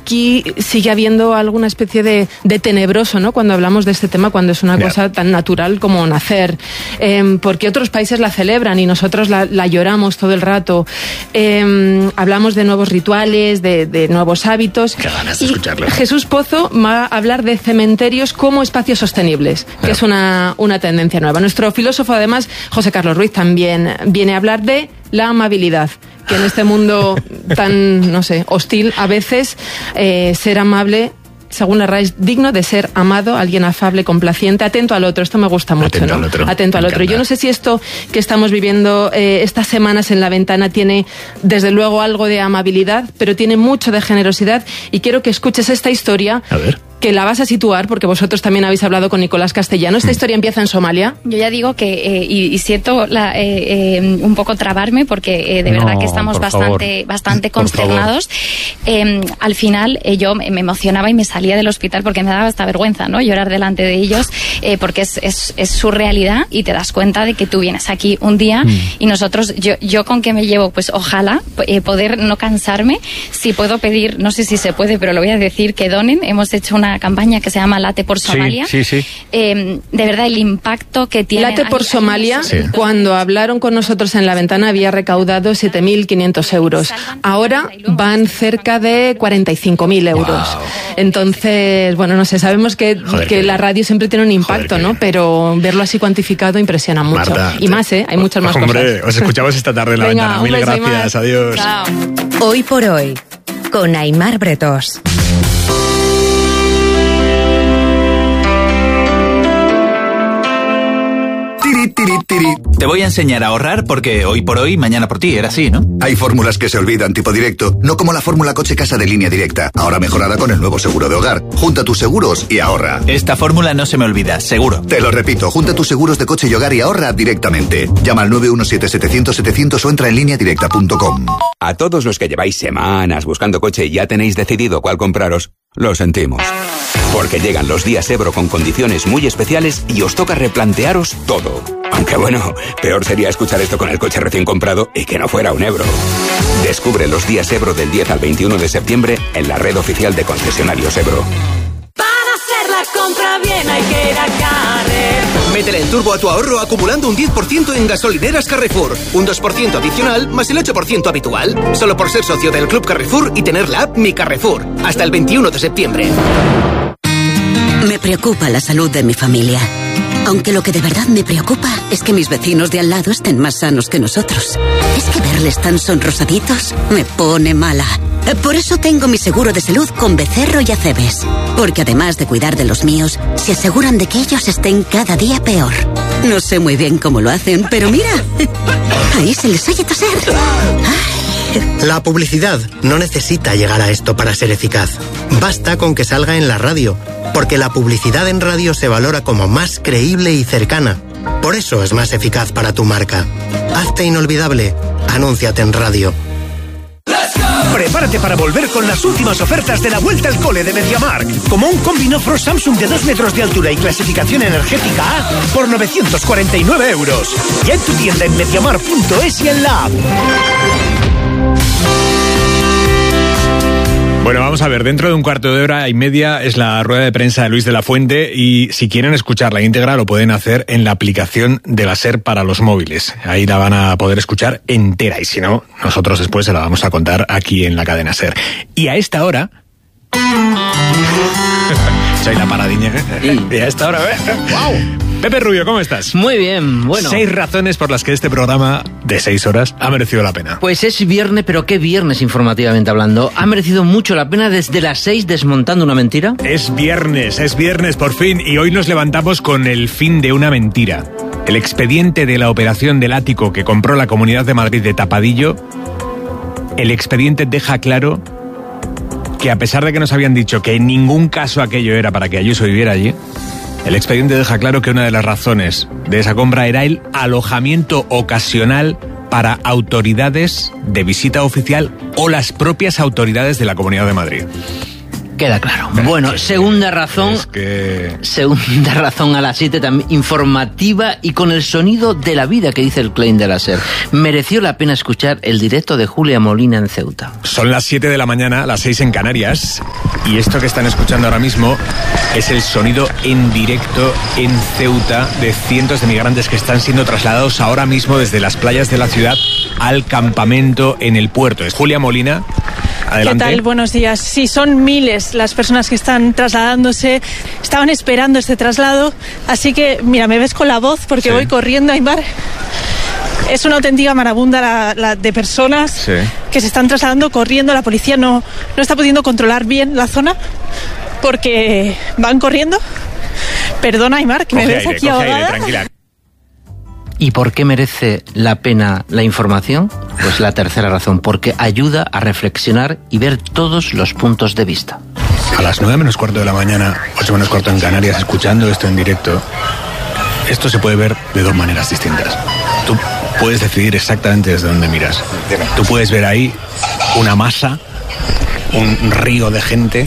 aquí sigue habiendo alguna especie de tenebroso, ¿no? Cuando hablamos de este tema, cuando es una cosa tan natural como nacer. Porque otros países la celebran y nosotros la lloramos todo el rato. Hablamos de nuevos rituales, de nuevos hábitos. Qué ganas de escucharlo. Jesús Pozo va a hablar de cementerios como espacios sostenibles, que es una tendencia nueva. Nuestro filósofo, además, José Carlos Ruiz, también viene a hablar de la amabilidad, que en este mundo tan, no sé, hostil a veces, ser amable, según la RAE, es digno de ser amado, alguien afable, complaciente, atento al otro. Esto me gusta mucho, atento, ¿no? Al otro. Atento al otro. Yo no sé si esto que estamos viviendo estas semanas en La Ventana tiene, desde luego, algo de amabilidad, pero tiene mucho de generosidad, y quiero que escuches esta historia. A ver. Que la vas a situar, porque vosotros también habéis hablado con Nicolás Castellano. Esta historia empieza en Somalia. Yo ya digo que, y siento un poco trabarme, porque de verdad que estamos bastante consternados. Al final yo me emocionaba y me salía del hospital porque me daba hasta vergüenza, ¿no? Llorar delante de ellos, porque es su realidad, y te das cuenta de que tú vienes aquí un día y nosotros, yo con qué me llevo, pues ojalá poder no cansarme. Si puedo pedir, no sé si se puede, pero lo voy a decir, que donen. Hemos hecho una campaña que se llama Late por Somalia. Sí. De verdad, el impacto que tiene. Late por Somalia, cuando hablaron con nosotros en La Ventana, había recaudado 7.500 euros. Ahora van cerca de 45.000 euros. Wow. Entonces, bueno, no sé, sabemos que la radio siempre tiene un impacto, ¿no? Pero verlo así cuantificado impresiona mucho. Marta, y más, hay muchas más cosas. Hombre, os escuchamos esta tarde en La Ventana. Mil gracias, adiós. Chao. Hoy por hoy, con Aimar Bretos. Te voy a enseñar a ahorrar porque hoy por hoy, mañana por ti, era así, ¿no? Hay fórmulas que se olvidan, tipo directo, no como la fórmula coche-casa de Línea Directa, ahora mejorada con el nuevo seguro de hogar. Junta tus seguros y ahorra. Esta fórmula no se me olvida, seguro. Te lo repito, junta tus seguros de coche y hogar y ahorra directamente. Llama al 917-700-700 o entra en lineadirecta.com. A todos los que lleváis semanas buscando coche y ya tenéis decidido cuál compraros, lo sentimos. Porque llegan los días Ebro con condiciones muy especiales y os toca replantearos todo. Aunque bueno, peor sería escuchar esto con el coche recién comprado y que no fuera un Ebro. Descubre los días Ebro del 10 al 21 de septiembre en la red oficial de concesionarios Ebro. Para hacer la compra bien hay que ir a Carrefour. Métele en turbo a tu ahorro acumulando un 10% en gasolineras Carrefour. Un 2% adicional más el 8% habitual. Solo por ser socio del Club Carrefour y tener la app Mi Carrefour. Hasta el 21 de septiembre. Me preocupa la salud de mi familia. Aunque lo que de verdad me preocupa es que mis vecinos de al lado estén más sanos que nosotros. Es que verles tan sonrosaditos me pone mala. Por eso tengo mi seguro de salud con Becerro y Acebes. Porque además de cuidar de los míos, se aseguran de que ellos estén cada día peor. No sé muy bien cómo lo hacen, pero mira, ahí se les oye toser. La publicidad no necesita llegar a esto para ser eficaz. Basta con que salga en la radio, porque la publicidad en radio se valora como más creíble y cercana. Por eso es más eficaz para tu marca. Hazte inolvidable. Anúnciate en radio. Prepárate para volver con las últimas ofertas de la vuelta al cole de MediaMarkt. Como un Combi Fro Samsung de 2 metros de altura y clasificación energética A por 949 euros. Ya en tu tienda en MediaMarkt.es y en la app. Bueno, vamos a ver, dentro de un cuarto de hora y media es la rueda de prensa de Luis de la Fuente y si quieren escucharla íntegra lo pueden hacer en la aplicación de la SER para los móviles. Ahí la van a poder escuchar entera y si no, nosotros después se la vamos a contar aquí en la cadena SER. Y a esta hora... Soy la paradiña. Y a esta hora... ¡Wow! Pepe Rubio, ¿cómo estás? Muy bien, bueno. 6 razones por las que este programa de 6 horas ha merecido la pena. Pues es viernes, pero qué viernes informativamente hablando. Ha merecido mucho la pena desde las 6 desmontando una mentira. Es viernes por fin, y hoy nos levantamos con el fin de una mentira. El expediente de la operación del ático que compró la Comunidad de Madrid de Tapadillo, el expediente deja claro que a pesar de que nos habían dicho que en ningún caso aquello era para que Ayuso viviera allí, el expediente deja claro que una de las razones de esa compra era el alojamiento ocasional para autoridades de visita oficial o las propias autoridades de la Comunidad de Madrid. Queda claro. Bueno, segunda razón a las 7, también informativa y con el sonido de la vida que dice el claim de la SER. Mereció la pena escuchar el directo de Julia Molina en Ceuta. Son las 7 de la mañana, las 6 en Canarias, y esto que están escuchando ahora mismo es el sonido en directo en Ceuta de cientos de migrantes que están siendo trasladados ahora mismo desde las playas de la ciudad al campamento en el puerto. Es Julia Molina. Adelante. ¿Qué tal? Buenos días. Sí, son miles las personas que están trasladándose, estaban esperando este traslado, así que, mira, me ves con la voz porque voy corriendo, Aimar. Es una auténtica marabunda la de personas que se están trasladando corriendo. La policía no está pudiendo controlar bien la zona porque van corriendo. Perdona, Aimar, que me ves aquí ahogada. Tranquila. ¿Y por qué merece la pena la información? Pues la tercera razón, porque ayuda a reflexionar y ver todos los puntos de vista. A las 9 menos cuarto de la mañana, 8 menos cuarto en Canarias, escuchando esto en directo, esto se puede ver de dos maneras distintas. Tú puedes decidir exactamente desde dónde miras. Tú puedes ver ahí una masa, un río de gente,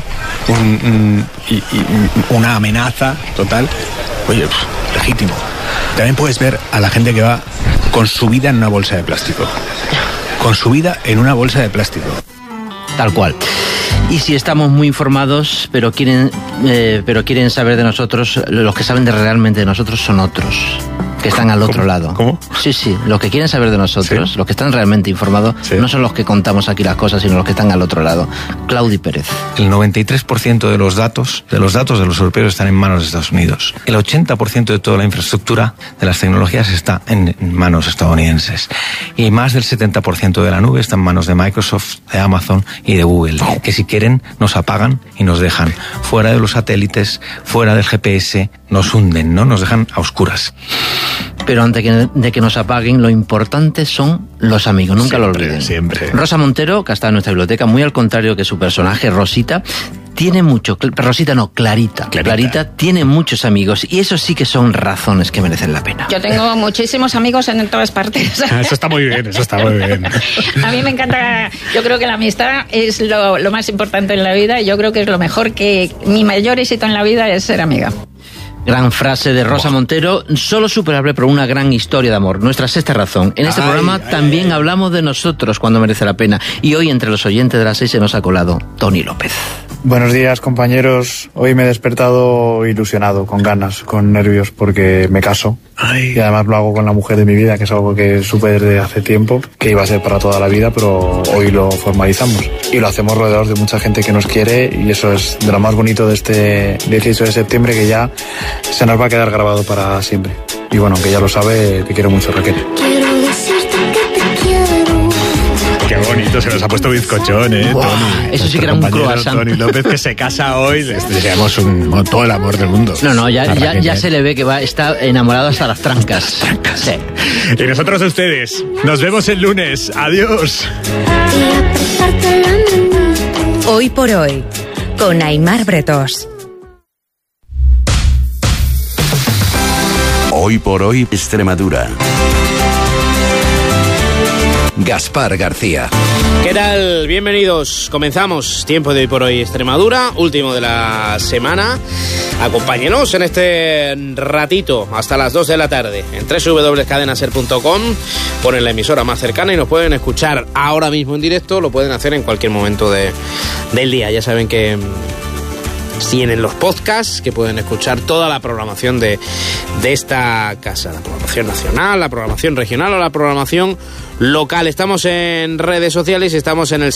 una amenaza total. Oye, legítimo. También puedes ver a la gente que va con su vida en una bolsa de plástico. Con su vida en una bolsa de plástico. Tal cual. Y si estamos muy informados, pero quieren saber de nosotros, los que saben realmente de nosotros son otros, que están al otro lado. ¿Cómo? Sí, los que quieren saber de nosotros, los que están realmente informados, no son los que contamos aquí las cosas, sino los que están al otro lado. Claudi Pérez. El 93% de los datos de los europeos están en manos de Estados Unidos. El 80% de toda la infraestructura de las tecnologías está en manos estadounidenses. Y más del 70% de la nube está en manos de Microsoft, de Amazon y de Google, que si quieren nos apagan y nos dejan fuera de los satélites, fuera del GPS, nos hunden, ¿no? Nos dejan a oscuras. Pero antes de que nos apaguen, lo importante son los amigos, nunca lo olviden. Siempre. Rosa Montero, que está en nuestra biblioteca, muy al contrario que su personaje, Rosita, tiene mucho... Rosita no, Clarita. Clarita tiene muchos amigos y eso sí que son razones que merecen la pena. Yo tengo muchísimos amigos en todas partes. Eso está muy bien, eso está muy bien. A mí me encanta, yo creo que la amistad es lo más importante en la vida y yo creo que es lo mejor, que mi mayor éxito en la vida es ser amiga. Gran frase de Rosa Montero, solo superable por una gran historia de amor. Nuestra sexta razón. En este programa también hablamos de nosotros cuando merece la pena. Y hoy entre los oyentes de las 6 se nos ha colado Tony López. Buenos días, compañeros. Hoy me he despertado ilusionado, con ganas, con nervios, porque me caso. Y además lo hago con la mujer de mi vida, que es algo que supe desde hace tiempo, que iba a ser para toda la vida, pero hoy lo formalizamos. Y lo hacemos rodeados de mucha gente que nos quiere, y eso es de lo más bonito de este 18 de septiembre, que ya se nos va a quedar grabado para siempre. Y bueno, que ya lo sabe, te quiero mucho, Raquel. Qué bonito, se nos ha puesto bizcochón, Tony. Eso sí que era un croissant. Tony López, que se casa hoy, les deseamos todo el amor del mundo. No, ya se le ve que está enamorado hasta las trancas. Sí. Y nosotros a ustedes. Nos vemos el lunes. Adiós. Hoy por hoy, con Aimar Bretós. Hoy por hoy, Extremadura. Gaspar García. ¿Qué tal? Bienvenidos. Comenzamos tiempo de Hoy por Hoy Extremadura, último de la semana. Acompáñenos en este ratito hasta las 2 de la tarde en www.cadenaser.com. Ponen la emisora más cercana y nos pueden escuchar ahora mismo en directo. Lo pueden hacer en cualquier momento del día. Ya saben que tienen los podcasts, que pueden escuchar toda la programación de esta casa, la programación nacional, la programación regional o la programación local. Estamos en redes sociales y estamos en el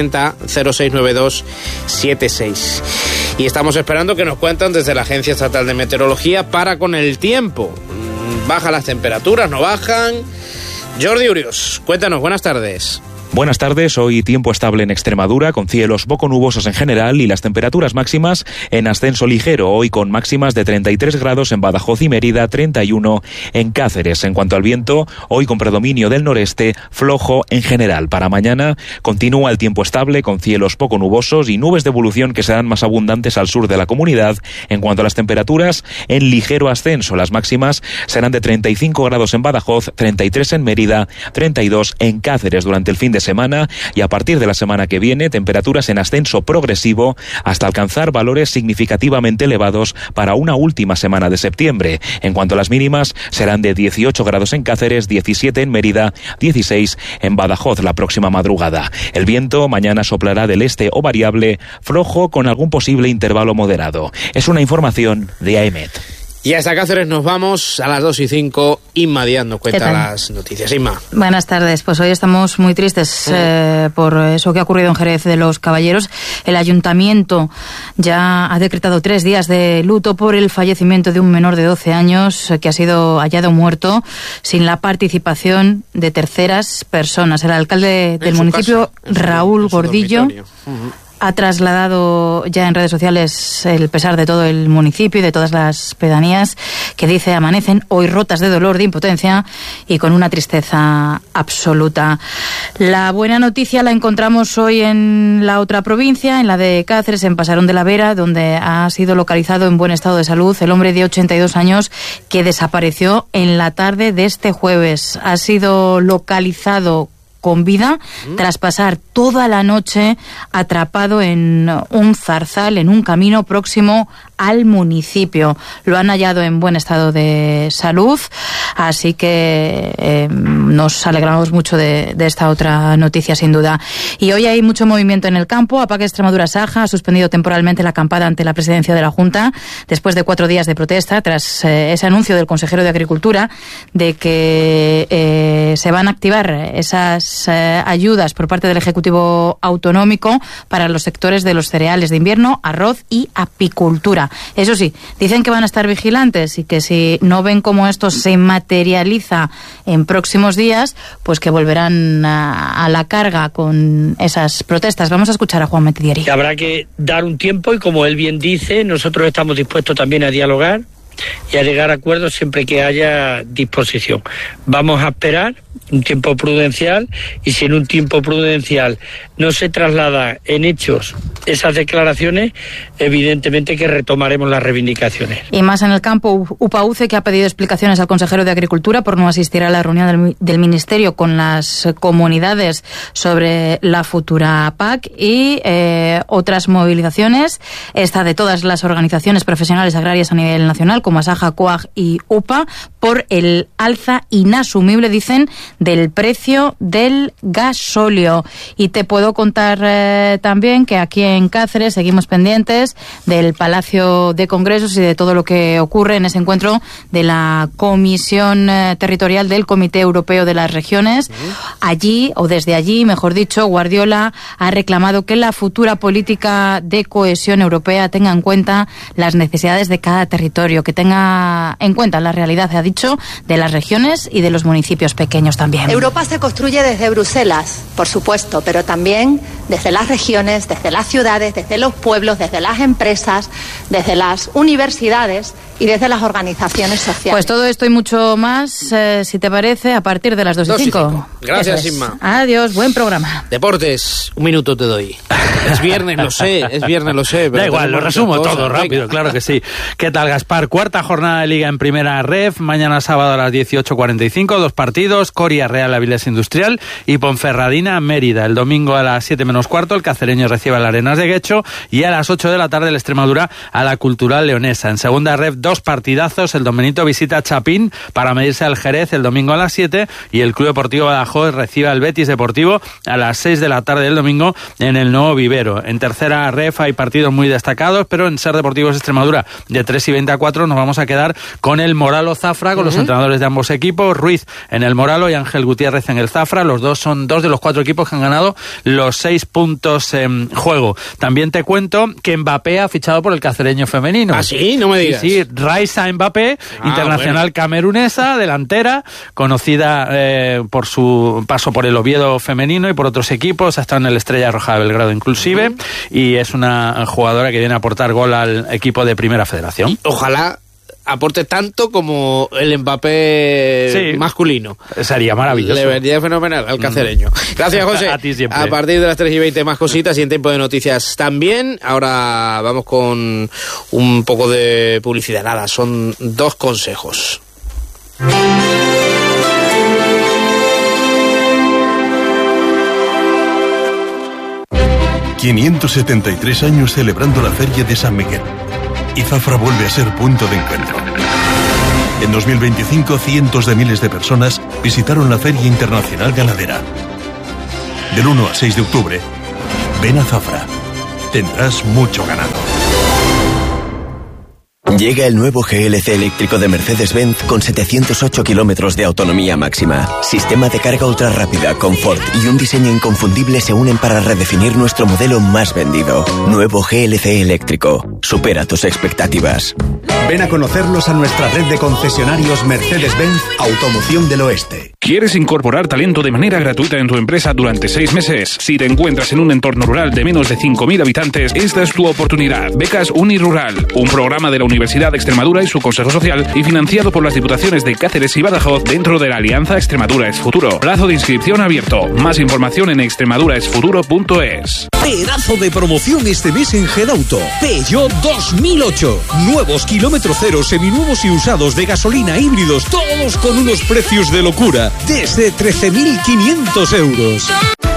670-069276. Y estamos esperando que nos cuenten desde la Agencia Estatal de Meteorología para con el tiempo. ¿Bajan las temperaturas? ¿No bajan? Jordi Urios, cuéntanos, buenas tardes. Buenas tardes, hoy tiempo estable en Extremadura, con cielos poco nubosos en general y las temperaturas máximas en ascenso ligero, hoy con máximas de 33 grados en Badajoz y Mérida, 31 en Cáceres. En cuanto al viento, hoy con predominio del noreste, flojo en general. Para mañana continúa el tiempo estable, con cielos poco nubosos y nubes de evolución que serán más abundantes al sur de la comunidad. En cuanto a las temperaturas, en ligero ascenso, las máximas serán de 35 grados en Badajoz, 33 en Mérida, 32 en Cáceres. Durante el fin de semana y a partir de la semana que viene temperaturas en ascenso progresivo hasta alcanzar valores significativamente elevados para una última semana de septiembre. En cuanto a las mínimas, serán de 18 grados en Cáceres, 17 en Mérida, 16 en Badajoz la próxima madrugada. El viento mañana soplará del este o variable, flojo con algún posible intervalo moderado. Es una información de AEMET. Y hasta Cáceres nos vamos a las 2:05. Inma Díaz nos cuenta las noticias. Inma. Buenas tardes. Pues hoy estamos muy tristes por eso que ha ocurrido en Jerez de los Caballeros. El ayuntamiento ya ha decretado 3 días de luto por el fallecimiento de un menor de 12 años que ha sido hallado muerto sin la participación de terceras personas. El alcalde del municipio, Raúl Gordillo, ha trasladado ya en redes sociales el pesar de todo el municipio y de todas las pedanías, que dice amanecen hoy rotas de dolor, de impotencia y con una tristeza absoluta. La buena noticia la encontramos hoy en la otra provincia, en la de Cáceres, en Pasarón de la Vera, donde ha sido localizado en buen estado de salud el hombre de 82 años que desapareció en la tarde de este jueves. Ha sido localizado con vida tras pasar toda la noche atrapado en un zarzal, en un camino próximo al municipio. Lo han hallado en buen estado de salud, así que nos alegramos mucho de esta otra noticia, sin duda. Y hoy hay mucho movimiento en el campo. APAC Extremadura-Saja ha suspendido temporalmente la acampada ante la presidencia de la Junta después de 4 días de protesta tras ese anuncio del consejero de Agricultura de que se van a activar esas ayudas por parte del Ejecutivo Autonómico para los sectores de los cereales de invierno, arroz y apicultura. Eso sí, dicen que van a estar vigilantes y que si no ven cómo esto se materializa en próximos días, pues que volverán a la carga con esas protestas. Vamos a escuchar a Juan Metidieri. Habrá que dar un tiempo y, como él bien dice, nosotros estamos dispuestos también a dialogar y a llegar a acuerdos siempre que haya disposición. Vamos a esperar un tiempo prudencial, y si en un tiempo prudencial no se traslada en hechos esas declaraciones, evidentemente que retomaremos las reivindicaciones. Y más en el campo, UPAUCE, que ha pedido explicaciones al consejero de Agricultura por no asistir a la reunión del Ministerio con las comunidades sobre la futura PAC, y otras movilizaciones, esta de todas las organizaciones profesionales agrarias a nivel nacional, como ASAJA, COAG y UPA, por el alza inasumible, dicen, del precio del gasóleo. Y te puedo contar también que aquí en Cáceres seguimos pendientes del Palacio de Congresos y de todo lo que ocurre en ese encuentro de la Comisión Territorial del Comité Europeo de las Regiones. Allí, o desde allí, mejor dicho, Guardiola ha reclamado que la futura política de cohesión europea tenga en cuenta las necesidades de cada territorio, que tenga en cuenta la realidad, ha dicho, de las regiones y de los municipios pequeños también. Europa se construye desde Bruselas, por supuesto, pero también desde las regiones, desde las ciudades, desde los pueblos, desde las empresas, desde las universidades y desde las organizaciones sociales. Pues todo esto y mucho más, si te parece, a partir de las 2:05. Gracias, Inma. Adiós, buen programa. Deportes, 1 minuto te doy. Es viernes, lo sé, pero da igual, lo resumo todo rápido, claro que sí. ¿Qué tal, Gaspar? 4ª jornada de Liga en Primera Ref, mañana sábado a las 18:45, 2 partidos, Coria Real Avilés Industrial y Ponferradina Mérida. El domingo a las 7:15 el Cacereño recibe al Arenas de Guecho, y a las 8 de la tarde el Extremadura a la Cultural Leonesa. En Segunda Ref, 2 partidazos, el Don Benito visita a Chapín para medirse al Jerez el domingo a las 7, y el Club Deportivo Badajoz recibe al Betis Deportivo a las 6 de la tarde del domingo en el Nuevo Vivero. En Tercera Ref hay partidos muy destacados, pero en Ser Deportivos Extremadura de 3:20 a 4 nos vamos a quedar con el Moralo Zafra, con los entrenadores de ambos equipos, Ruiz en el Moralo y Ángel Gutiérrez en el Zafra. Los dos son 2 de los 4 equipos que han ganado los 6 puntos en juego. También te cuento que Mbappé ha fichado por el Cacereño femenino. ¿Ah, sí? No me digas. Sí, Raisa Mbappé, internacional camerunesa, delantera, conocida por su paso por el Oviedo femenino y por otros equipos, ha estado en el Estrella Roja de Belgrado inclusive, y es una jugadora que viene a aportar gol al equipo de Primera Federación. Y ojalá aporte tanto como el Mbappé masculino. Sería maravilloso. Le vendría fenomenal al cacereño. Gracias, José. A ti siempre. A partir de las 3:20 más cositas y en tiempo de noticias también. Ahora vamos con un poco de publicidad. Nada, son 2 consejos. 573 años celebrando la Feria de San Miguel. Y Zafra vuelve a ser punto de encuentro. En 2025, cientos de miles de personas visitaron la Feria Internacional Ganadera. Del 1 al 6 de octubre, ven a Zafra. Tendrás mucho ganado. Llega el nuevo GLC eléctrico de Mercedes-Benz con 708 kilómetros de autonomía máxima. Sistema de carga ultra rápida, confort y un diseño inconfundible se unen para redefinir nuestro modelo más vendido. Nuevo GLC eléctrico. Supera tus expectativas. Ven a conocerlos a nuestra red de concesionarios Mercedes-Benz Automoción del Oeste. ¿Quieres incorporar talento de manera gratuita en tu empresa durante 6 meses? Si te encuentras en un entorno rural de menos de 5.000 habitantes, esta es tu oportunidad. Becas Unirural, un programa de la Universidad de Extremadura y su Consejo Social y financiado por las Diputaciones de Cáceres y Badajoz dentro de la Alianza Extremadura es Futuro. Plazo de inscripción abierto. Más información en extremaduraesfuturo.es. Pedazo de promoción este mes en Gedauto. Peugeot 2008. Nuevos kilómetro cero, seminuevos y usados de gasolina, híbridos, todos con unos precios de locura. Desde 13.500 euros.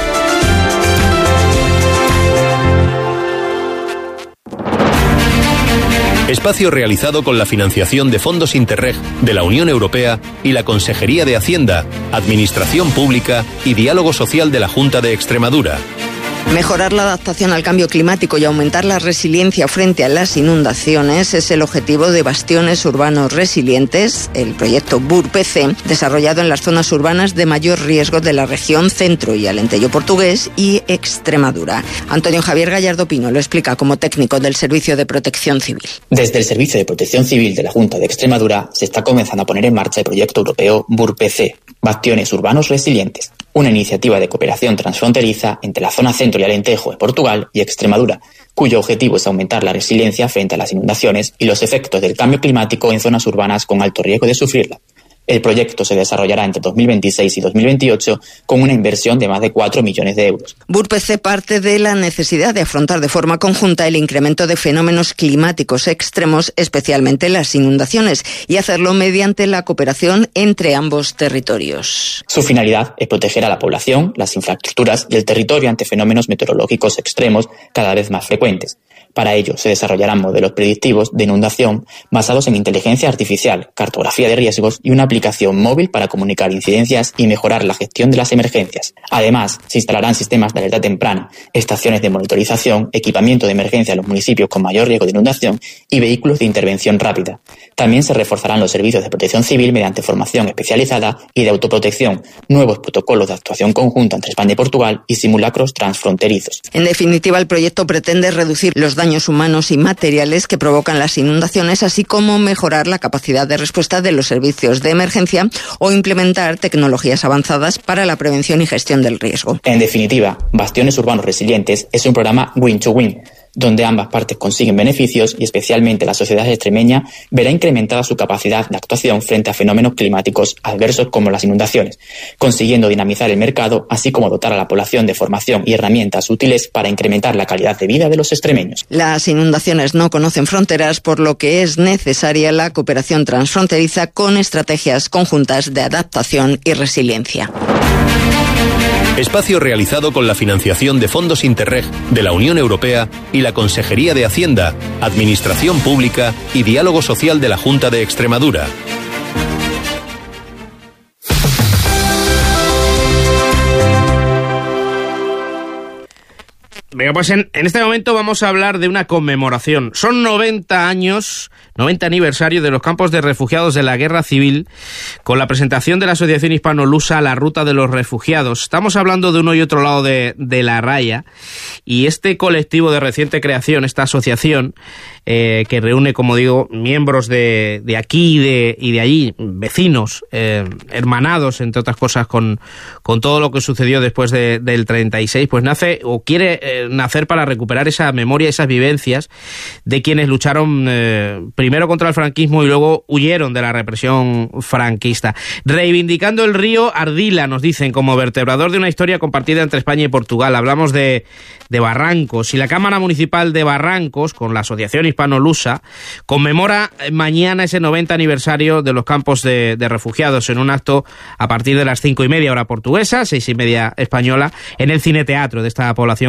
Espacio realizado con la financiación de fondos Interreg de la Unión Europea y la Consejería de Hacienda, Administración Pública y Diálogo Social de la Junta de Extremadura. Mejorar la adaptación al cambio climático y aumentar la resiliencia frente a las inundaciones es el objetivo de Bastiones Urbanos Resilientes, el proyecto BURPC, desarrollado en las zonas urbanas de mayor riesgo de la región Centro y Alentejo Portugués y Extremadura. Antonio Javier Gallardo Pino lo explica como técnico del Servicio de Protección Civil. Desde el Servicio de Protección Civil de la Junta de Extremadura se está comenzando a poner en marcha el proyecto europeo BURPC, Bastiones Urbanos Resilientes, una iniciativa de cooperación transfronteriza entre la zona Centro y Alentejo de Portugal y Extremadura, cuyo objetivo es aumentar la resiliencia frente a las inundaciones y los efectos del cambio climático en zonas urbanas con alto riesgo de sufrirla. El proyecto se desarrollará entre 2026 y 2028 con una inversión de más de 4 millones de euros. BURPC parte de la necesidad de afrontar de forma conjunta el incremento de fenómenos climáticos extremos, especialmente las inundaciones, y hacerlo mediante la cooperación entre ambos territorios. Su finalidad es proteger a la población, las infraestructuras y el territorio ante fenómenos meteorológicos extremos cada vez más frecuentes. Para ello se desarrollarán modelos predictivos de inundación basados en inteligencia artificial, cartografía de riesgos y una aplicación móvil para comunicar incidencias y mejorar la gestión de las emergencias. Además, se instalarán sistemas de alerta temprana, estaciones de monitorización, equipamiento de emergencia en los municipios con mayor riesgo de inundación y vehículos de intervención rápida. También se reforzarán los servicios de protección civil mediante formación especializada y de autoprotección, nuevos protocolos de actuación conjunta entre España y Portugal y simulacros transfronterizos. En definitiva, el proyecto pretende reducir los daños humanos y materiales que provocan las inundaciones, así como mejorar la capacidad de respuesta de los servicios de emergencia o implementar tecnologías avanzadas para la prevención y gestión del riesgo. En definitiva, Bastiones Urbanos Resilientes es un programa win-to-win, donde ambas partes consiguen beneficios y especialmente la sociedad extremeña verá incrementada su capacidad de actuación frente a fenómenos climáticos adversos como las inundaciones, consiguiendo dinamizar el mercado, así como dotar a la población de formación y herramientas útiles para incrementar la calidad de vida de los extremeños. Las inundaciones no conocen fronteras, por lo que es necesaria la cooperación transfronteriza con estrategias conjuntas de adaptación y resiliencia. Espacio realizado con la financiación de fondos Interreg de la Unión Europea y la Consejería de Hacienda, Administración Pública y Diálogo Social de la Junta de Extremadura. Venga, pues en este momento vamos a hablar de una conmemoración. Son 90 años, 90 aniversario de los campos de refugiados de la Guerra Civil, con la presentación de la Asociación Hispano-Lusa La Ruta de los Refugiados. Estamos hablando de uno y otro lado de la raya, y este colectivo de reciente creación, esta asociación, que reúne, como digo, miembros de aquí y de allí, vecinos, hermanados, entre otras cosas, con todo lo que sucedió después del 36, pues nace o quiere nacer para recuperar esa memoria, esas vivencias de quienes lucharon primero contra el franquismo y luego huyeron de la represión franquista. Reivindicando el río Ardila, nos dicen, como vertebrador de una historia compartida entre España y Portugal. Hablamos de Barrancos, y la Cámara Municipal de Barrancos, con la Asociación Hispano-Lusa, conmemora mañana ese 90 aniversario de los campos de refugiados en un acto a partir de las 5:30 hora portuguesa, 6:30 española, en el Cine Teatro de esta población alentejana.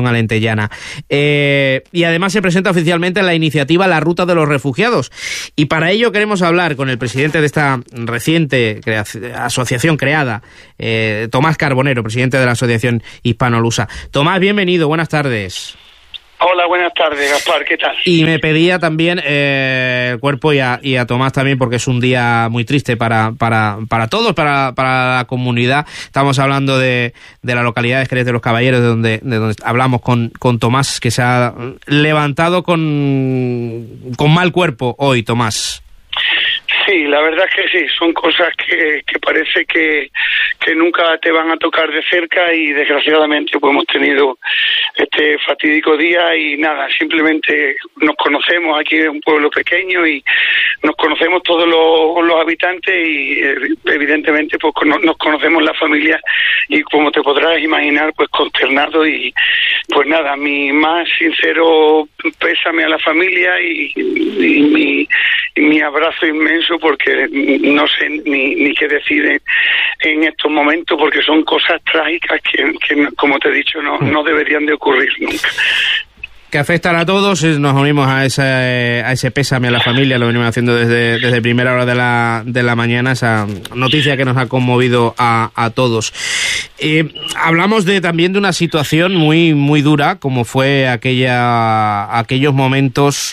Llana. Y además se presenta oficialmente la iniciativa La Ruta de los Refugiados. Y para ello queremos hablar con el presidente de esta reciente asociación creada, Tomás Carbonero, presidente de la Asociación Hispano-Lusa. Tomás, bienvenido, buenas tardes. Hola, buenas tardes, Gaspar, ¿qué tal? Y me pedía también el cuerpo y a Tomás también, porque es un día muy triste para todos, para la comunidad. Estamos hablando de la localidad de Jerez de los Caballeros, de donde hablamos con Tomás, que se ha levantado con mal cuerpo hoy, Tomás. Sí, la verdad es que sí, son cosas que parece que nunca te van a tocar de cerca y desgraciadamente pues hemos tenido este fatídico día y nada, simplemente nos conocemos, aquí es un pueblo pequeño y nos conocemos todos los habitantes y evidentemente pues nos conocemos la familia y como te podrás imaginar pues consternado y pues nada, mi más sincero pésame a la familia y mi abrazo inmenso porque no sé ni qué decir en estos momentos porque son cosas trágicas que como te he dicho no deberían de ocurrir nunca. Que afectan a todos, nos unimos a ese pésame a la familia, lo venimos haciendo desde primera hora de la mañana, esa noticia que nos ha conmovido a todos. Hablamos también de una situación muy muy dura, como fue aquellos momentos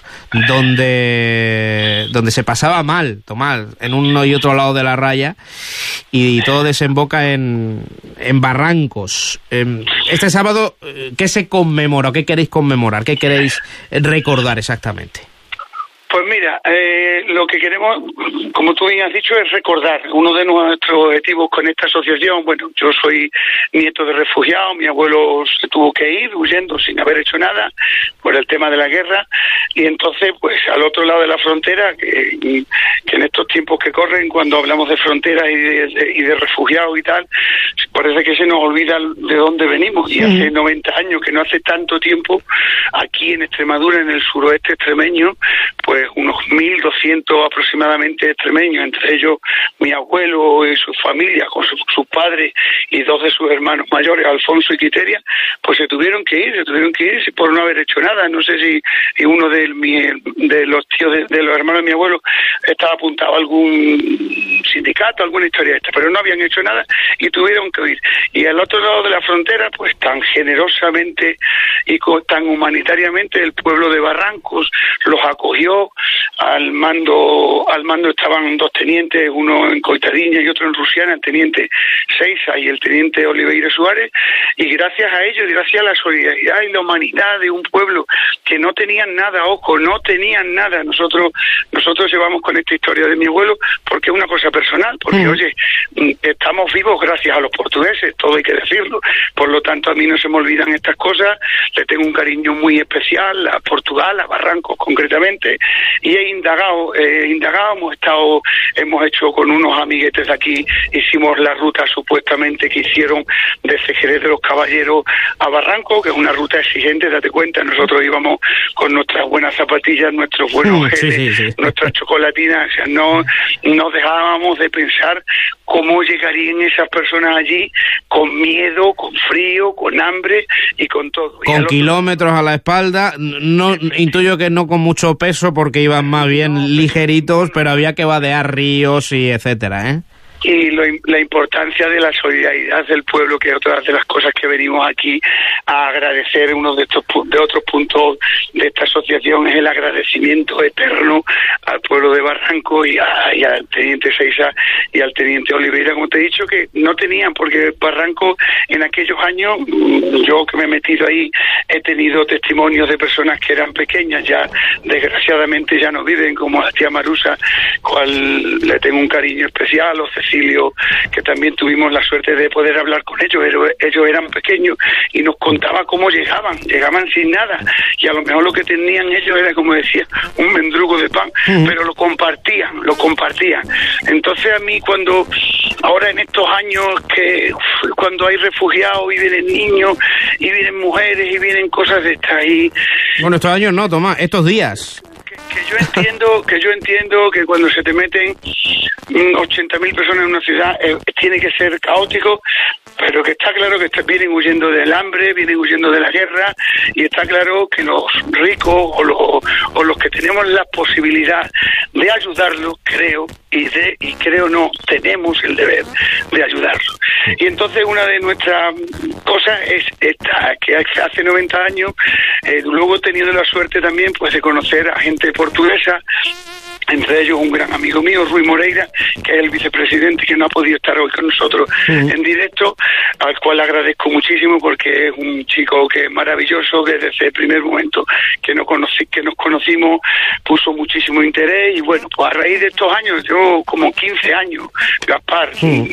donde se pasaba mal, Tomás, en uno y otro lado de la raya, y todo desemboca en Barrancos. Este sábado, ¿qué se conmemora? ¿Qué queréis conmemorar? ¿Qué queréis recordar exactamente? Pues mira, lo que queremos, como tú bien has dicho, es recordar. Uno de nuestros objetivos con esta asociación, bueno, yo soy nieto de refugiados, mi abuelo se tuvo que ir huyendo sin haber hecho nada por el tema de la guerra, y entonces, pues al otro lado de la frontera, que en estos tiempos que corren, cuando hablamos de fronteras y de refugiados y tal, parece que se nos olvida de dónde venimos, y hace 90 años, que no hace tanto tiempo, aquí en Extremadura, en el suroeste extremeño, pues unos 1.200 aproximadamente extremeños, entre ellos mi abuelo y su familia, con sus padres y dos de sus hermanos mayores, Alfonso y Quiteria, pues se tuvieron que ir por no haber hecho nada. No sé si uno de los tíos de los hermanos de mi abuelo estaba apuntado a algún sindicato, alguna historia esta, pero no habían hecho nada y tuvieron que ir. Y al otro lado de la frontera, pues tan generosamente y tan humanitariamente el pueblo de Barrancos los acogió. Al mando estaban dos tenientes, uno en Coitadiña y otro en Rusiana, el teniente Seiza y el teniente Oliveira Suárez, y gracias a ellos, gracias a la solidaridad y la humanidad de un pueblo que no tenían nada, ojo, no tenían nada. Nosotros llevamos con esta historia de mi abuelo porque es una cosa personal, porque oye, estamos vivos gracias a los portugueses, todo hay que decirlo, por lo tanto a mí no se me olvidan estas cosas, le tengo un cariño muy especial a Portugal, a Barrancos concretamente, y he indagado, hemos hecho con unos amiguetes de aquí, hicimos la ruta supuestamente que hicieron desde Jerez de los Caballeros a Barranco, que es una ruta exigente, date cuenta, nosotros íbamos con nuestras buenas zapatillas, nuestros buenos geles, nuestras chocolatinas, o sea, no dejábamos de pensar cómo llegarían esas personas allí con miedo, con frío, con hambre y con todo. Con kilómetros a la espalda, no intuyo que no con mucho peso porque iban más bien ligeritos, pero había que vadear ríos y etcétera, ¿eh? Y la importancia de la solidaridad del pueblo, que es otra de las cosas que venimos aquí a agradecer. Uno de otros puntos de esta asociación es el agradecimiento eterno al pueblo de Barranco y al teniente Seiza y al teniente Oliveira, como te he dicho, que no tenían, porque Barranco en aquellos años, yo que me he metido ahí, he tenido testimonios de personas que eran pequeñas, ya desgraciadamente ya no viven, como la tía Marusa, cual le tengo un cariño especial, o Cecilio, que también tuvimos la suerte de poder hablar con ellos. Ellos eran pequeños y nos contaba cómo llegaban sin nada, y a lo mejor lo que tenían ellos era, como decía, un mendrugo de pan, pero lo compartían. Entonces a mí, ahora en estos años cuando hay refugiados y vienen niños y vienen mujeres y vienen cosas de estas ahí. Bueno, estos años no, Tomás, estos días. Que yo entiendo que cuando se te meten 80.000 personas en una ciudad tiene que ser caótico, pero que está claro que vienen huyendo del hambre, vienen huyendo de la guerra, y está claro que los ricos o los que tenemos la posibilidad de ayudarlos, tenemos el deber de ayudarlos. Y entonces una de nuestras cosas es esta, que hace 90 años, luego he tenido la suerte también pues de conocer a gente portuguesa, entre ellos un gran amigo mío, Rui Moreira, que es el vicepresidente, que no ha podido estar hoy con nosotros en directo, al cual agradezco muchísimo porque es un chico que es maravilloso, que desde el primer momento que nos conocimos puso muchísimo interés, y bueno, pues a raíz de estos años, yo como 15 años, Gaspar,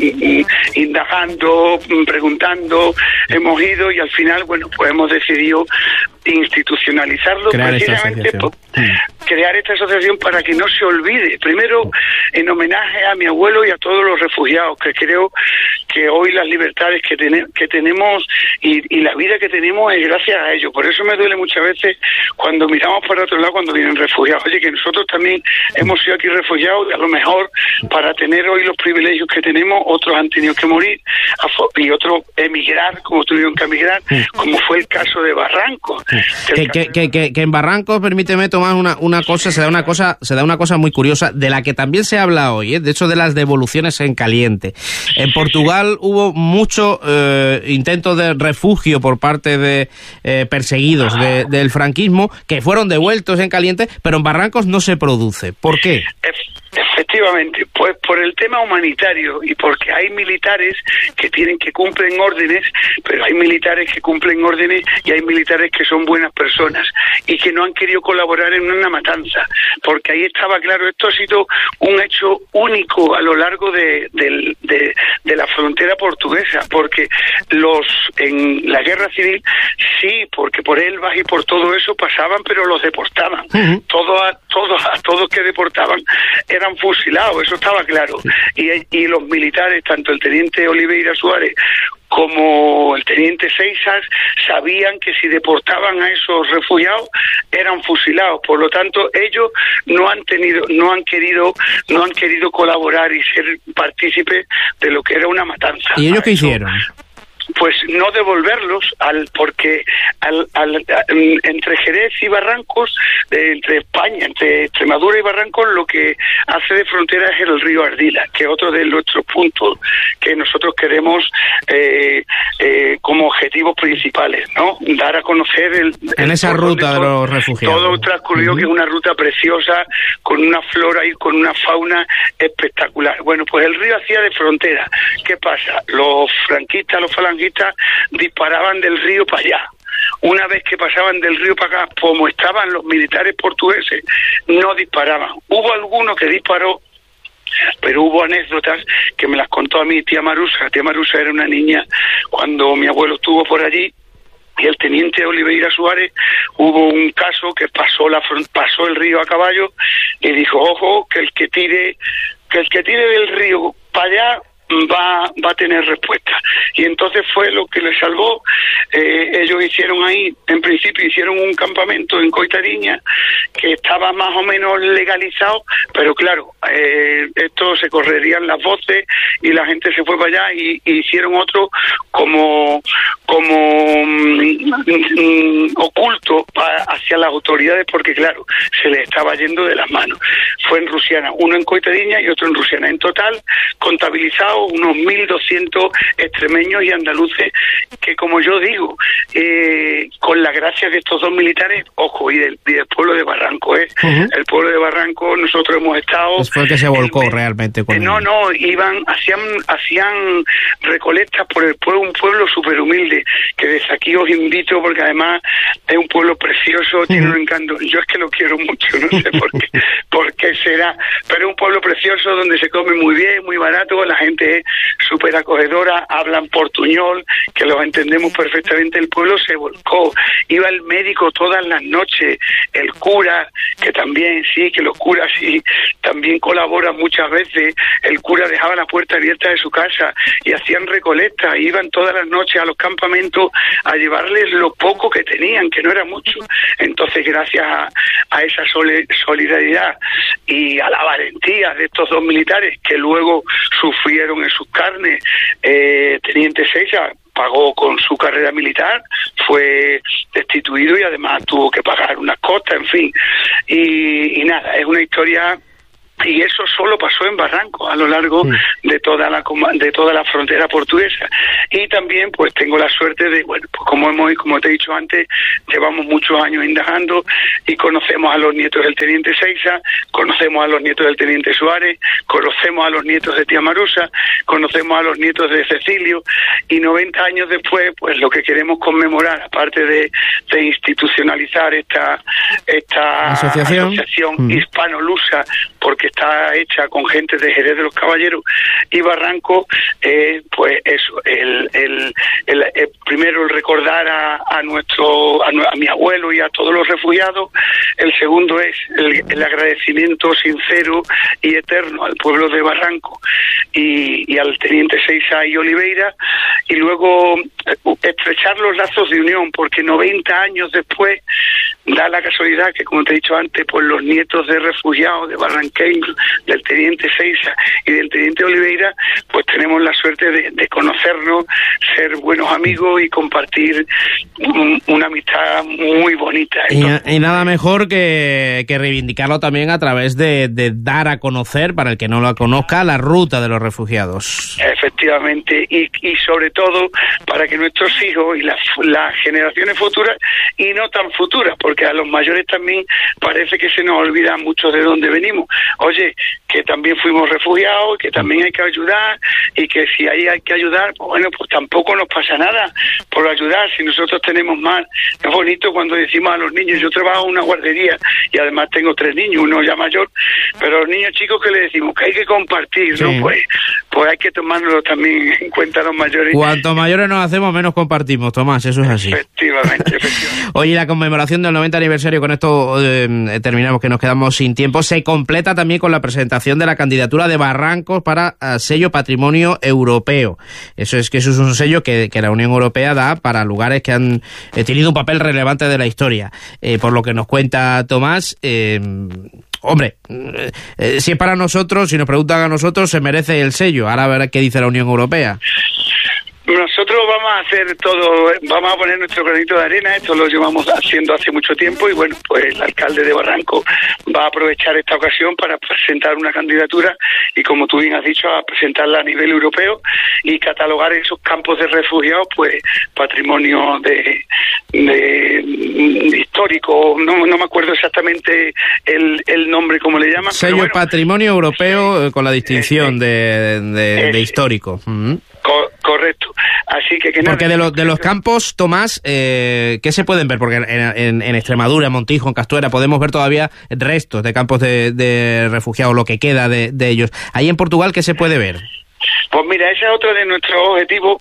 indagando, preguntando, hemos ido y al final, bueno, pues hemos decidido institucionalizarlo, precisamente crear esta asociación para que no se olvide, primero en homenaje a mi abuelo y a todos los refugiados, que creo que hoy las libertades que tenemos y la vida que tenemos es gracias a ellos. Por eso me duele muchas veces cuando miramos para otro lado cuando vienen refugiados. Oye, que nosotros también hemos sido aquí refugiados, y a lo mejor para tener hoy los privilegios que tenemos, otros han tenido que morir y otros emigrar, como tuvieron que emigrar, como fue el caso de Barrancos. Que en Barrancos, permíteme, Tomás, se da una cosa muy curiosa, de la que también se habla hoy, de hecho, de las devoluciones en caliente. En Portugal hubo mucho intento de refugio por parte de perseguidos del franquismo, que fueron devueltos en caliente, pero en Barrancos no se produce. ¿Por qué? Efectivamente, pues por el tema humanitario y porque hay militares que cumplen órdenes, pero hay militares que cumplen órdenes y hay militares que son buenas personas y que no han querido colaborar en una matanza, porque ahí estaba claro, esto ha sido un hecho único a lo largo de la frontera portuguesa, porque en la guerra civil sí, porque por Elbas y por todo eso pasaban, pero los deportaban. Todos que deportaban eran fusilados, eso estaba claro. Y los militares, tanto el teniente Oliveira Suárez como el teniente Seixas, sabían que si deportaban a esos refugiados eran fusilados. Por lo tanto, ellos no han querido colaborar y ser partícipes de lo que era una matanza. ¿Y ellos qué hicieron? Pues no devolverlos porque entre Jerez y Barrancos, entre España, entre Extremadura y Barrancos, lo que hace de frontera es el río Ardila, que es otro de nuestros puntos que nosotros queremos como objetivos principales, ¿no? Dar a conocer en esa ruta de los refugiados. Todo transcurrió, que es una ruta preciosa, con una flora y con una fauna espectacular. Bueno, pues el río hacía de frontera. ¿Qué pasa? Los franquistas, los falangistas disparaban del río para allá. Una vez que pasaban del río para acá, como estaban los militares portugueses, no disparaban. Hubo alguno que disparó, pero hubo anécdotas que me las contó a mi tía Marusa. Tía Marusa era una niña cuando mi abuelo estuvo por allí, y el teniente Oliveira Suárez, hubo un caso que pasó el río a caballo y dijo, ojo, que el que tire del río para allá va a tener respuesta. Y entonces fue lo que le salvó. Ellos hicieron ahí, en principio hicieron un campamento en Coitariña que estaba más o menos legalizado, pero claro, esto se correrían las voces y la gente se fue para allá y hicieron otro como oculto hacia las autoridades, porque claro, se les estaba yendo de las manos. Fue en Rusiana, uno en Coitariña y otro en Rusiana. En total, contabilizado unos 1.200 extremeños y andaluces que, como yo digo, con la gracia de estos dos militares, ojo, y del pueblo de Barranco, el pueblo de Barranco, nosotros hemos estado... Después que se volcó realmente con hacían recolectas por el pueblo, un pueblo súper humilde, que desde aquí os invito, porque además es un pueblo precioso, tiene un encanto. Yo es que lo quiero mucho, no sé por qué será, pero es un pueblo precioso donde se come muy bien, muy barato, la gente es súper acogedora, hablan portuñol, que los entendemos perfectamente. El pueblo se volcó, iba el médico todas las noches, el cura, que también que los curas sí también colaboran muchas veces. El cura dejaba la puerta abierta de su casa y hacían recolectas, iban todas las noches a los campamentos a llevarles lo poco que tenían, que no era mucho. Entonces, gracias a esa solidaridad y a la valentía de estos dos militares que luego sufrieron en sus carnes. Teniente Seiza pagó con su carrera militar, fue destituido y además tuvo que pagar unas costas, en fin. Y nada, es una historia. Y eso solo pasó en Barranco, a lo largo de toda la frontera portuguesa. Y también, pues, tengo la suerte de, bueno, pues como te he dicho antes, llevamos muchos años indagando y conocemos a los nietos del teniente Seiza, conocemos a los nietos del teniente Suárez, conocemos a los nietos de Tía Marusa, conocemos a los nietos de Cecilio, y 90 años después, pues, lo que queremos conmemorar, aparte de institucionalizar esta asociación hispano-lusa, porque está hecha con gente de Jerez de los Caballeros y Barranco, pues eso, primero el recordar a mi abuelo y a todos los refugiados. El segundo es el agradecimiento sincero y eterno al pueblo de Barranco y al teniente Seiza y Oliveira, y luego estrechar los lazos de unión, porque 90 años después da la casualidad que, como te he dicho antes, pues los nietos de refugiados de barranqueños, del teniente Seiza y del teniente Oliveira, pues tenemos la suerte de conocernos, ser buenos amigos y compartir una amistad muy bonita. Y nada mejor que reivindicarlo también a través de dar a conocer, para el que no lo conozca, la ruta de los refugiados. Efectivamente, y sobre todo para que nuestros hijos y las generaciones futuras, y no tan futuras, porque a los mayores también parece que se nos olvida mucho de dónde venimos. Oye, que también fuimos refugiados, que también hay que ayudar, y que si ahí hay que ayudar, pues bueno, pues tampoco nos pasa nada por ayudar, si nosotros tenemos más. Es bonito cuando decimos a los niños, yo trabajo en una guardería y además tengo 3 niños, uno ya mayor, pero a los niños chicos que le decimos que hay que compartir, ¿no? Pues hay que tomárnoslo también en cuenta los mayores. Cuanto mayores nos hacemos, menos compartimos, Tomás, eso es así. Efectivamente. Oye, la conmemoración del 90 aniversario, con esto terminamos, que nos quedamos sin tiempo, se completa también con la presentación de la candidatura de Barrancos para sello Patrimonio Europeo. Eso es un sello que la Unión Europea da para lugares que han tenido un papel relevante de la historia. Por lo que nos cuenta Tomás, hombre, si es para nosotros, si nos preguntan a nosotros, se merece el sello. Ahora a ver qué dice la Unión Europea. Nosotros vamos a hacer todo, vamos a poner nuestro granito de arena, esto lo llevamos haciendo hace mucho tiempo, y bueno, pues el alcalde de Barranco va a aprovechar esta ocasión para presentar una candidatura y, como tú bien has dicho, a presentarla a nivel europeo y catalogar esos campos de refugiados, pues patrimonio de histórico, no me acuerdo exactamente el nombre, como le llaman. Sello bueno, Patrimonio Europeo con la distinción de histórico. Correcto. Así que nada. Porque de los campos, Tomás, ¿qué se pueden ver? Porque en Extremadura, en Montijo, en Castuera, podemos ver todavía restos de campos de refugiados, lo que queda de ellos. Ahí en Portugal, ¿qué se puede ver? Pues mira, ese es otro de nuestros objetivos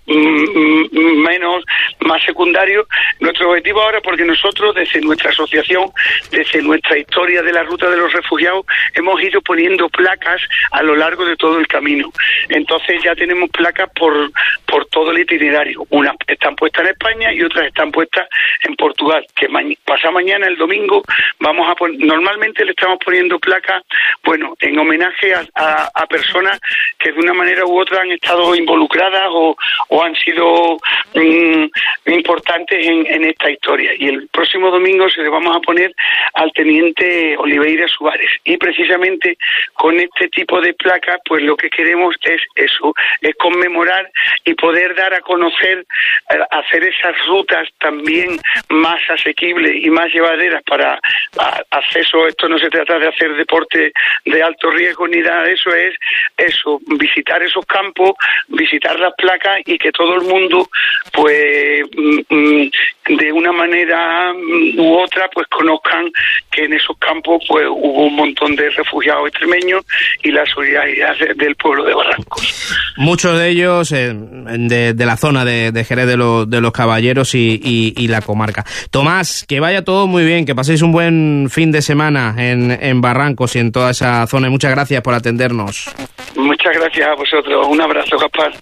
más secundarios. Nuestro objetivo ahora, porque nosotros desde nuestra asociación, desde nuestra historia de la ruta de los refugiados, hemos ido poniendo placas a lo largo de todo el camino. Entonces ya tenemos placas por todo el itinerario. Unas están puestas en España y otras están puestas en Portugal. Que pasado mañana, el domingo, normalmente le estamos poniendo placas, bueno, en homenaje a personas que de una manera u otra han estado involucradas o han sido importantes en esta historia. Y el próximo domingo se le vamos a poner al teniente Oliveira Suárez. Y precisamente con este tipo de placas, pues lo que queremos es eso, es conmemorar y poder dar a conocer, hacer esas rutas también más asequibles y más llevaderas para acceso. Esto no se trata de hacer deporte de alto riesgo ni nada de eso, es eso, visitar esos campos, visitar las placas y que todo el mundo, pues de una manera u otra, pues conozcan que en esos campos pues hubo un montón de refugiados extremeños y la solidaridad del pueblo de Barrancos. Muchos de ellos de la zona de Jerez de los Caballeros y la comarca. Tomás, que vaya todo muy bien, que paséis un buen fin de semana en Barrancos y en toda esa zona, y muchas gracias por atendernos. Muchas gracias a vosotros. Un abrazo, Gaspar.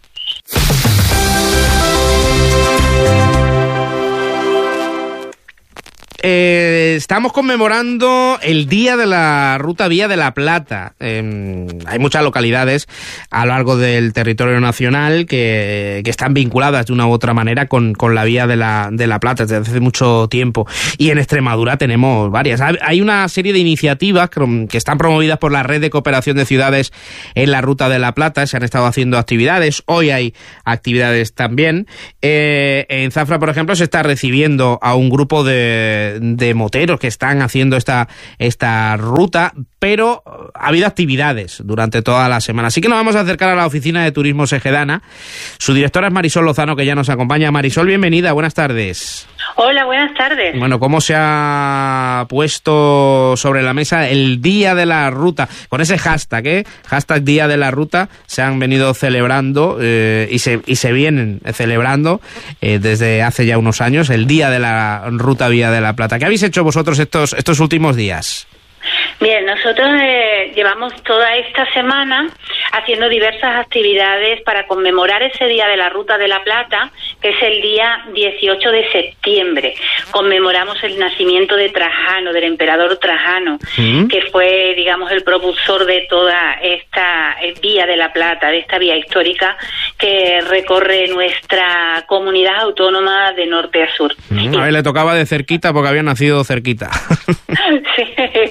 estamos conmemorando el Día de la Ruta Vía de la Plata. Hay muchas localidades a lo largo del territorio nacional que están vinculadas de una u otra manera con la Vía de la Plata desde hace mucho tiempo. Y en Extremadura tenemos varias. Hay una serie de iniciativas que están promovidas por la Red de Cooperación de Ciudades en la Ruta de la Plata. Se han estado haciendo actividades. Hoy hay actividades también. En Zafra, por ejemplo, se está recibiendo a un grupo de moteros que están haciendo esta ruta, pero ha habido actividades durante toda la semana. Así que nos vamos a acercar a la oficina de turismo segedana. Su directora es Marisol Lozano, que ya nos acompaña. Marisol, bienvenida, buenas tardes. Hola, buenas tardes. Bueno, ¿cómo se ha puesto sobre la mesa el Día de la Ruta? Con ese hashtag, hashtag Día de la Ruta, se han venido celebrando y se vienen celebrando desde hace ya unos años el Día de la Ruta Vía de la Plata. ¿Qué habéis hecho vosotros estos últimos días? Bien, nosotros llevamos toda esta semana haciendo diversas actividades para conmemorar ese Día de la Ruta de la Plata, que es el día 18 de septiembre. Conmemoramos el nacimiento de Trajano, del emperador Trajano, que fue, digamos, el propulsor de toda esta Vía de la Plata, de esta vía histórica que recorre nuestra comunidad autónoma de norte a sur. A ver, le tocaba de cerquita porque había nacido cerquita. Sí.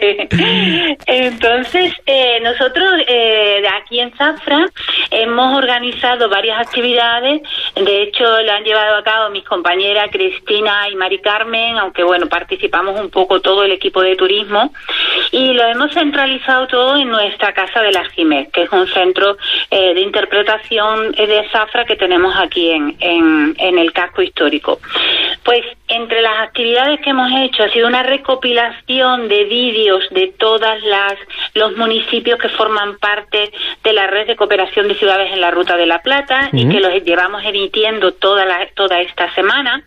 Entonces, nosotros aquí en Zafra hemos organizado varias actividades. De hecho, lo han llevado a cabo mis compañeras Cristina y Mari Carmen, aunque bueno, participamos un poco todo el equipo de turismo, y lo hemos centralizado todo en nuestra Casa de la Jiménez, que es un centro de interpretación de Zafra que tenemos aquí en el casco histórico. Pues entre las actividades que hemos hecho ha sido una recopilación de vídeos de todas los municipios que forman parte de la Red de Cooperación de Ciudades en la Ruta de la Plata y que los llevamos emitiendo toda esta semana.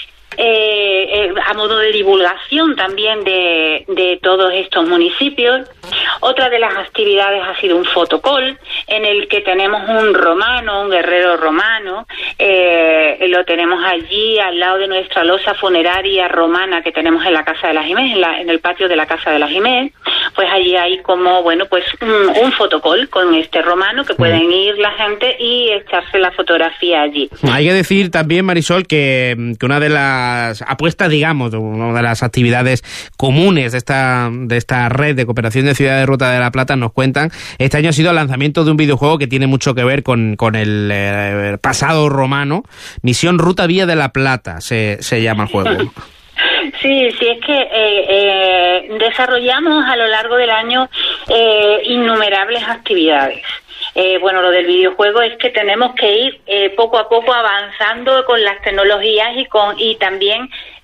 A modo de divulgación también de todos estos municipios. Otra de las actividades ha sido un fotocall en el que tenemos un guerrero romano, lo tenemos allí al lado de nuestra losa funeraria romana que tenemos en la Casa de la Jiménez, en el patio de la Casa de la Jiménez. Pues allí hay como, bueno, pues un fotocall con este romano que pueden ir la gente y echarse la fotografía allí. Hay que decir también, Marisol, que una de las apuestas, digamos, una de las actividades comunes de esta red de cooperación de Ciudad de Ruta de la Plata, nos cuentan, este año ha sido el lanzamiento de un videojuego que tiene mucho que ver con el pasado romano. Misión Ruta Vía de la Plata se llama el juego. Sí, es que desarrollamos a lo largo del año innumerables actividades. Bueno, lo del videojuego es que tenemos que ir poco a poco avanzando con las tecnologías y también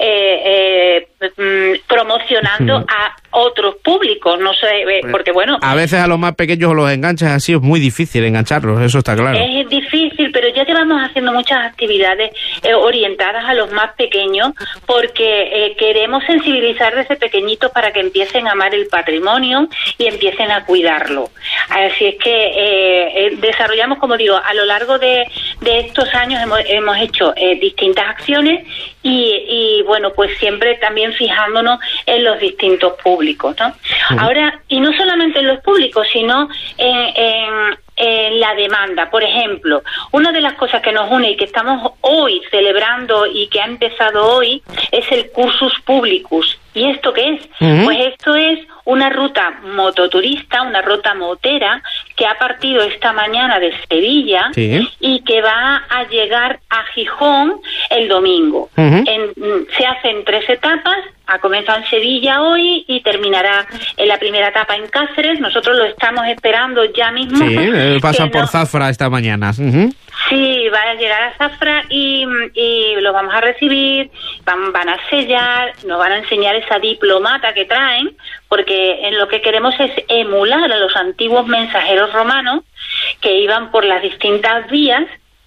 promocionando a otros públicos, no sé, porque bueno... A veces a los más pequeños los enganchas así, es muy difícil engancharlos, eso está claro. Es difícil, pero ya llevamos haciendo muchas actividades orientadas a los más pequeños porque queremos sensibilizar desde pequeñitos para que empiecen a amar el patrimonio y empiecen a cuidarlo. Así es que desarrollamos, como digo, a lo largo de estos años hemos hecho distintas acciones y bueno, pues siempre también fijándonos en los distintos públicos, ¿no? Ahora, y no solamente en los públicos, sino en la demanda. Por ejemplo, una de las cosas que nos une y que estamos hoy celebrando y que ha empezado hoy es el Cursus Publicus. ¿Y esto qué es? Pues esto es una ruta mototurista, una ruta motera que ha partido esta mañana de Sevilla y que va a llegar a Gijón el domingo. Se hacen 3 etapas. Ha comenzado en Sevilla hoy y terminará en la primera etapa en Cáceres. Nosotros lo estamos esperando ya mismo. Sí, pasa por Zafra esta mañana. Sí, va a llegar a Zafra y lo vamos a recibir, van a sellar, nos van a enseñar esa diplomata que traen, porque en lo que queremos es emular a los antiguos mensajeros romanos que iban por las distintas vías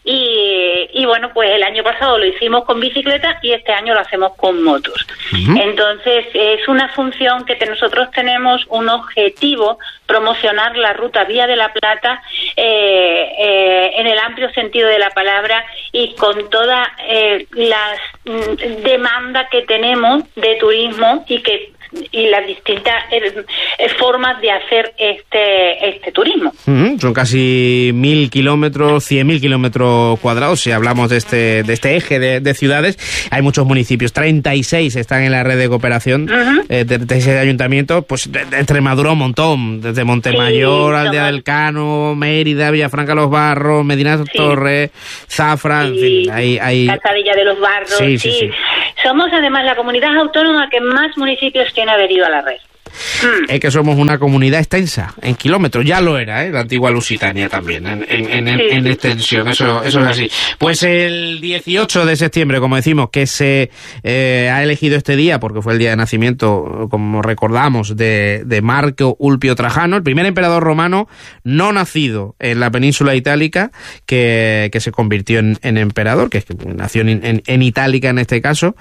y bueno, pues el año pasado lo hicimos con bicicleta y este año lo hacemos con motos. Entonces es una función que nosotros tenemos un objetivo, promocionar la ruta Vía de la Plata en el amplio sentido de la palabra y con toda la demanda que tenemos de turismo y las distintas formas de hacer este turismo. Son casi 1.000 kilómetros, 100.000 kilómetros cuadrados, si hablamos de este eje de ciudades. Hay muchos municipios, 36 están en la red de cooperación, de ese ayuntamiento, pues de Extremadura un montón, desde Montemayor, Aldea del Cano, Mérida, Villafranca Los Barros, Medina Torres, Zafra, en fin, hay... Calzadilla de los Barros, sí. Somos además la comunidad autónoma que más municipios tiene adherido a la red. Es que somos una comunidad extensa en kilómetros, ya lo era, la antigua Lusitania también, en extensión, eso es así. Pues el 18 de septiembre, como decimos, que se ha elegido este día, porque fue el día de nacimiento, como recordamos, de Marco Ulpio Trajano, el primer emperador romano no nacido en la península itálica, que se convirtió en emperador, que nació en Itálica en este caso,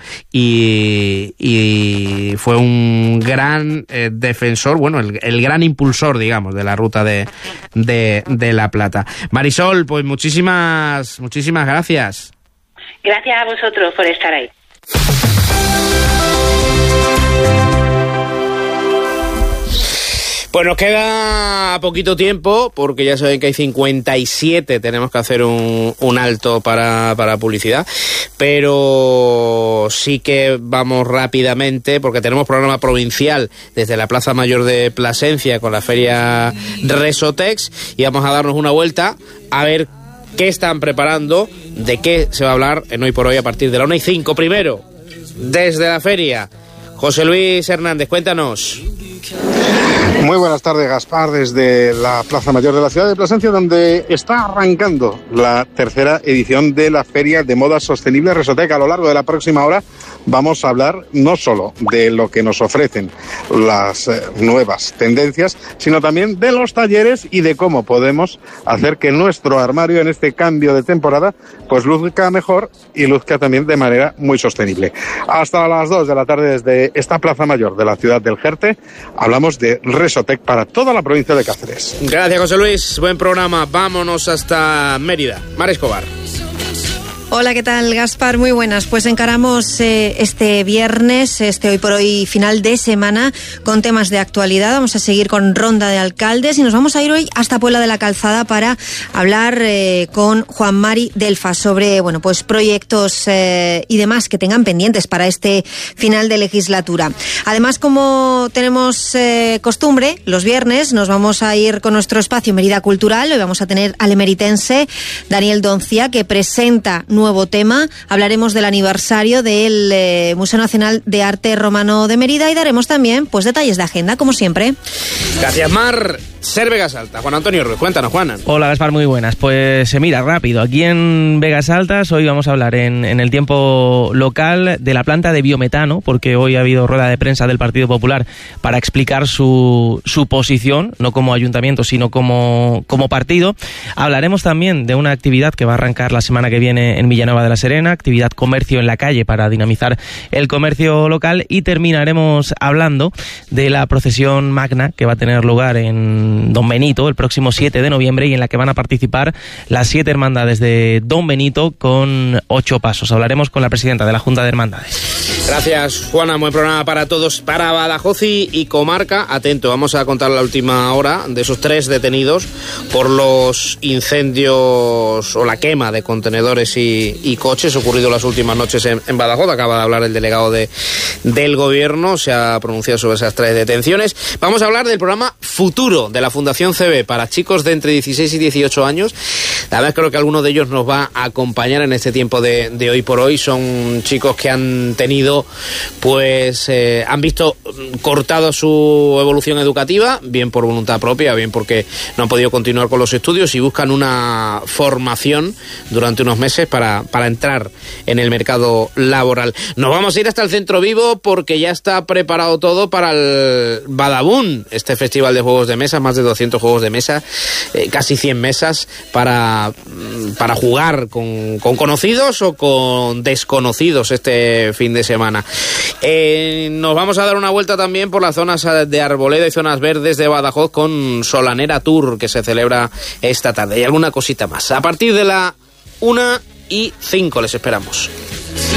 y fue un gran defensor, bueno, el gran impulsor, digamos, de la ruta de la Plata. Marisol, pues muchísimas gracias. Gracias a vosotros por estar ahí. Pues nos queda poquito tiempo, porque ya saben que hay 57, tenemos que hacer un alto para publicidad, pero sí que vamos rápidamente, porque tenemos programa provincial desde la Plaza Mayor de Plasencia con la feria Resotex, y vamos a darnos una vuelta a ver qué están preparando, de qué se va a hablar en Hoy por Hoy a partir de la 1:05. Primero, desde la feria, José Luis Hernández, cuéntanos. Muy buenas tardes, Gaspar, desde la Plaza Mayor de la ciudad de Plasencia, donde está arrancando la tercera edición de la Feria de Moda Sostenible Resoteca. A lo largo de la próxima hora vamos a hablar no solo de lo que nos ofrecen las nuevas tendencias, sino también de los talleres y de cómo podemos hacer que nuestro armario en este cambio de temporada pues luzca mejor y luzca también de manera muy sostenible. Hasta las 2 de la tarde desde esta Plaza Mayor de la ciudad del Jerte hablamos de Resotec para toda la provincia de Cáceres. Gracias, José Luis. Buen programa. Vámonos hasta Mérida. Mar Escobar. Hola, ¿qué tal, Gaspar? Muy buenas. Pues encaramos este viernes, Hoy por Hoy final de semana, con temas de actualidad. Vamos a seguir con ronda de alcaldes y nos vamos a ir hoy hasta Puebla de la Calzada para hablar con Juan Mari Delfa sobre, bueno, pues proyectos y demás que tengan pendientes para este final de legislatura. Además, como tenemos costumbre, los viernes nos vamos a ir con nuestro espacio Mérida Cultural. Hoy vamos a tener al emeritense Daniel Doncia, que presenta nuevo tema. Hablaremos del aniversario del Museo Nacional de Arte Romano de Mérida y daremos también pues detalles de agenda, como siempre. Gracias, Mar. Ser Vegas Alta. Juan Antonio Ruiz, cuéntanos, Juan. Hola, Gaspar, muy buenas. Pues mira, rápido, aquí en Vegas Altas hoy vamos a hablar en el tiempo local de la planta de biometano, porque hoy ha habido rueda de prensa del Partido Popular para explicar su posición, no como ayuntamiento, sino como partido. Hablaremos también de una actividad que va a arrancar la semana que viene en Villanueva de la Serena, actividad comercio en la calle para dinamizar el comercio local, y terminaremos hablando de la procesión magna que va a tener lugar en Don Benito el próximo 7 de noviembre y en la que van a participar las 7 hermandades de Don Benito con 8 pasos. Hablaremos con la presidenta de la Junta de Hermandades. Gracias, Juana. Buen programa para todos. Para Badajoz y comarca, atento, vamos a contar la última hora de esos 3 detenidos por los incendios o la quema de contenedores y coches ocurrido las últimas noches en Badajoz. Acaba de hablar el delegado del gobierno, se ha pronunciado sobre esas 3 detenciones. Vamos a hablar del programa Futuro de la Fundación CB para chicos de entre 16 y 18 años. La verdad creo que alguno de ellos nos va a acompañar en este tiempo de Hoy por Hoy. Son chicos que han tenido, pues, han visto cortado su evolución educativa, bien por voluntad propia, bien porque no han podido continuar con los estudios y buscan una formación durante unos meses para entrar en el mercado laboral. Nos vamos a ir hasta el Centro Vivo porque ya está preparado todo para el Badabun, este festival de juegos de mesa, más de 200 juegos de mesa, casi 100 mesas para para jugar con conocidos o con desconocidos este fin de semana. Nos vamos a dar una vuelta también por las zonas de Arboleda y zonas verdes de Badajoz con Solanera Tour, que se celebra esta tarde, y alguna cosita más. A partir de la 1:05 les esperamos.